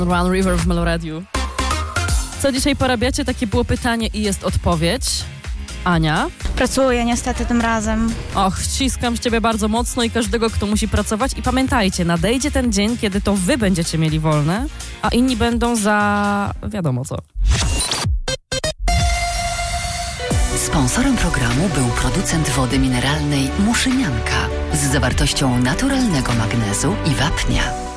Run River w Meloradiu. Co dzisiaj porabiacie? Takie było pytanie i jest odpowiedź. Ania? Pracuję niestety tym razem. Och, ściskam z ciebie bardzo mocno i każdego, kto musi pracować. I pamiętajcie, nadejdzie ten dzień, kiedy to wy będziecie mieli wolne, a inni będą za... wiadomo co. Sponsorem programu był producent wody mineralnej Muszynianka z zawartością naturalnego magnezu i wapnia.